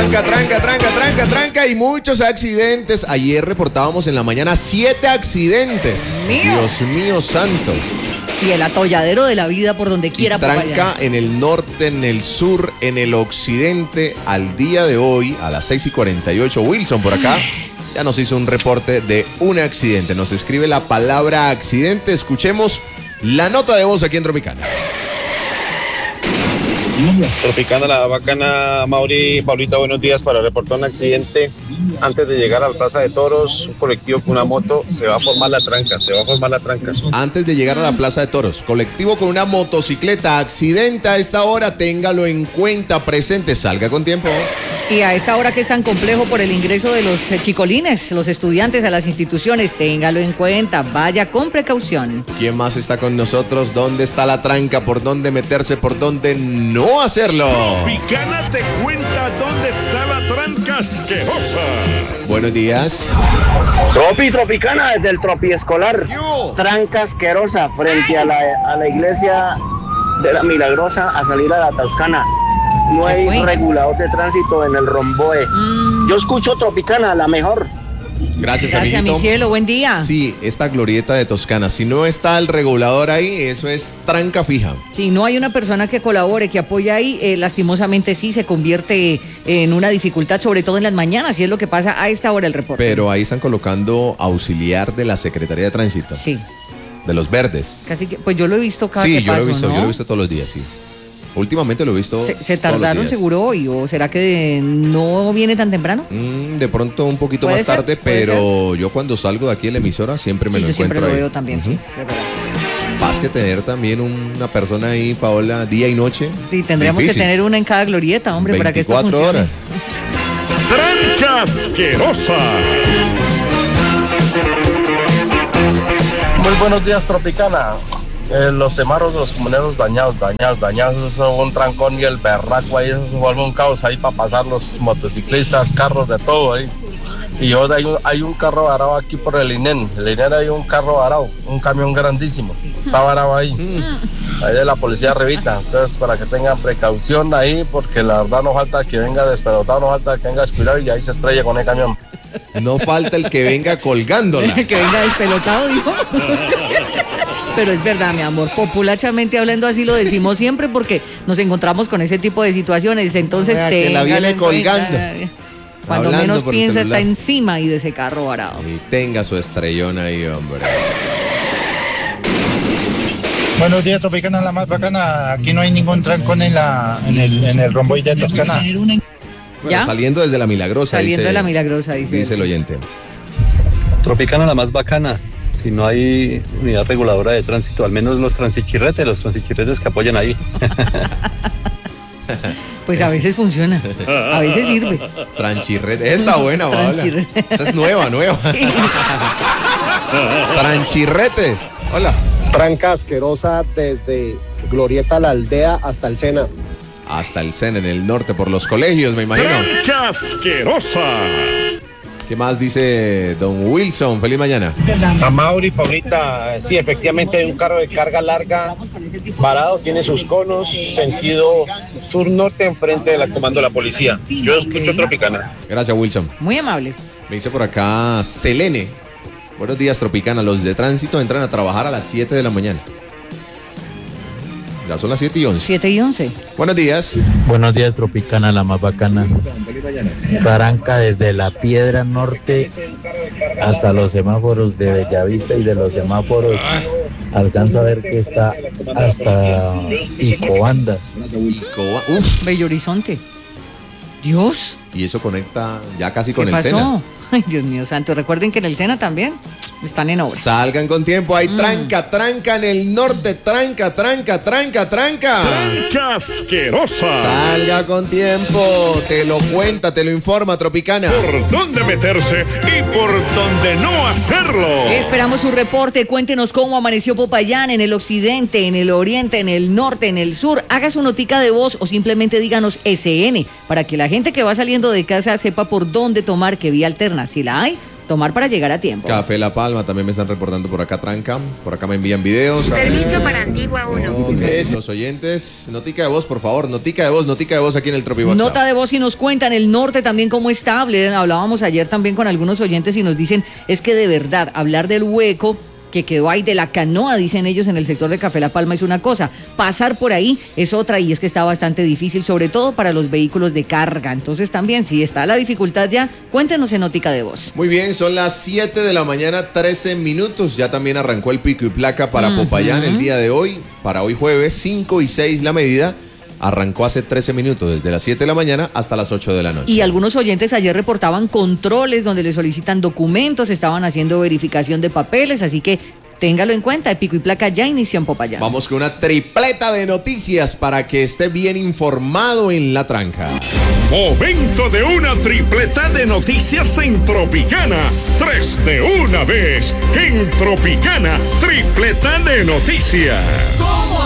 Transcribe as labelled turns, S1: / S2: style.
S1: Tranca y muchos accidentes. Ayer reportábamos en la mañana 7 accidentes. Dios mío santo.
S2: Y el atolladero de la vida por donde quiera.
S1: Tranca en el norte, en el sur, en el occidente. Al día de hoy, a las 6:48, Wilson por acá ya nos hizo un reporte de un accidente. Nos escribe la palabra accidente. Escuchemos la nota de voz aquí en Tropicana.
S3: Tropicana, la bacana, Maurita, buenos días. Para reportar un accidente antes de llegar a la Plaza de Toros, un colectivo con una moto, se va a formar la tranca.
S1: Antes de llegar a la Plaza de Toros, colectivo con una motocicleta, accidenta a esta hora, téngalo en cuenta, presente, salga con tiempo.
S2: Y a esta hora que es tan complejo por el ingreso de los chicolines, los estudiantes a las instituciones, téngalo en cuenta, vaya con precaución.
S1: ¿Quién más está con nosotros? ¿Dónde está la tranca? ¿Por dónde meterse? ¿Por dónde no hacerlo?
S4: Tropicana te cuenta dónde está la tranca asquerosa.
S1: Buenos días.
S5: Tropicana, desde el Tropi Escolar. Tranca asquerosa frente a la iglesia de la Milagrosa a salir a la Toscana. No hay regulador de tránsito en el Romboe. Yo escucho Tropicana, la mejor.
S1: Gracias,
S2: amiguito. Mi cielo, buen día.
S1: Sí, esta glorieta de Toscana, si no está el regulador ahí, eso es tranca fija.
S2: Si no hay una persona que colabore, que apoye ahí, lastimosamente sí se convierte en una dificultad, sobre todo en las mañanas, y es lo que pasa a esta hora el reporte.
S1: Pero ahí están colocando auxiliar de la Secretaría de Tránsito.
S2: Sí.
S1: De los verdes.
S2: Casi que, pues yo lo he visto cada
S1: sí,
S2: que paso,
S1: yo lo he visto todos los días, sí. Últimamente lo he visto.
S2: ¿Se tardaron seguro hoy o será que no viene tan temprano?
S1: De pronto un poquito más tarde, pero yo cuando salgo de aquí en la emisora siempre me lo encuentro
S2: siempre lo
S1: ahí.
S2: veo también, sí.
S1: Vas que tener también una persona ahí, Paola, día y noche.
S2: Sí, tendríamos que tener una en cada glorieta, hombre, para que esto funcione.
S1: 24 horas.
S4: ¡Tranca asquerosa!
S6: Muy buenos días, Tropicana. Los semáforos de los comuneros dañados, eso es un trancón y el berraco ahí, eso se vuelve un caos ahí para pasar los motociclistas, carros, de todo ahí. Y hoy hay un carro varado aquí por el INEN, hay un carro varado, un camión grandísimo, está varado ahí de la policía Revita. Entonces, para que tengan precaución ahí, porque la verdad no falta que venga despelotado, no falta que venga descuidado y ahí se estrella con el camión.
S1: No falta el que venga colgándola.
S2: Que venga despelotado, dijo. Pero es verdad, mi amor, populachamente hablando así lo decimos siempre porque nos encontramos con ese tipo de situaciones. Entonces
S1: que la viene colgando.
S2: Cuando menos piensa está encima y de ese carro varado.
S1: Y tenga su estrellón ahí, hombre.
S7: Buenos días, Tropicana, la más bacana. Aquí no hay ningún trancón en el romboide de Toscana.
S1: Bueno, saliendo desde la Milagrosa.
S2: Saliendo de la Milagrosa, dice
S1: el oyente.
S3: Tropicana, la más bacana. Si no hay unidad reguladora de tránsito, al menos los transichirretes que apoyan ahí.
S2: Pues a veces funciona, a veces sirve.
S1: Tranchirrete, está buena, Paola. Esa es nueva. Sí. Tranchirrete, hola.
S8: Tranca asquerosa desde Glorieta La Aldea hasta el Sena.
S1: Hasta el Sena, en el norte, por los colegios, me imagino.
S4: ¡Tranca asquerosa!
S1: ¿Qué más dice don Wilson? Feliz mañana.
S5: A Mauri, Paulita, sí, efectivamente hay un carro de carga larga parado, tiene sus conos, sentido sur-norte, enfrente de la comando de la policía. Yo escucho Tropicana.
S1: Gracias, Wilson.
S2: Muy amable.
S1: Me dice por acá Selene. Buenos días, Tropicana. Los de tránsito entran a trabajar a las 7 de la mañana. Ya son las 7:11.
S2: 7:11.
S1: Buenos días.
S9: Buenos días, Tropicana, la más bacana. Tranca desde la Piedra Norte hasta los semáforos de Bellavista y de los semáforos alcanzo a ver que está hasta Icobandas.
S2: Bello Horizonte. Dios.
S1: Y eso conecta ya casi con el
S2: Sena.
S1: Sena.
S2: Ay, Dios mío santo. Recuerden que en el Sena también están en obra.
S1: Salgan con tiempo. Hay tranca en el norte. Tranca.
S4: ¡Tranca asquerosa!
S1: Salga con tiempo. Te lo cuenta, te lo informa Tropicana.
S4: ¿Por dónde meterse y por dónde no hacerlo?
S2: Esperamos su reporte. Cuéntenos cómo amaneció Popayán en el occidente, en el oriente, en el norte, en el sur. Haga su notica de voz o simplemente díganos SN para que la gente que va saliendo de casa sepa por dónde tomar, qué vía alterna. Si la hay, tomar para llegar a tiempo.
S1: Café La Palma también me están reportando por acá, tranca. Por acá me envían videos.
S10: Servicio para Antigua 1.
S1: Los oyentes, notica de voz, por favor, notica de voz aquí en el Tropi WhatsApp.
S2: Nota de voz y nos cuentan el norte también cómo está. Hablábamos ayer también con algunos oyentes y nos dicen, es que de verdad, hablar del hueco que quedó ahí de la canoa, dicen ellos, en el sector de Café La Palma es una cosa, pasar por ahí es otra, y es que está bastante difícil, sobre todo para los vehículos de carga. Entonces también, si está la dificultad ya, cuéntenos en Notica de Voz.
S1: Muy bien, son las 7 de la mañana, 13 minutos, ya también arrancó el pico y placa para Popayán el día de hoy, para hoy jueves, 5 y 6 la medida. Arrancó hace 13 minutos, desde las 7 de la mañana hasta las 8 de la noche.
S2: Y algunos oyentes ayer reportaban controles donde le solicitan documentos, estaban haciendo verificación de papeles, así que téngalo en cuenta, el pico y placa ya inició en Popayán.
S1: Vamos con una tripleta de noticias para que esté bien informado en la tranca.
S4: Momento de una tripleta de noticias en Tropicana. 3 de una vez en Tropicana, tripleta de noticias.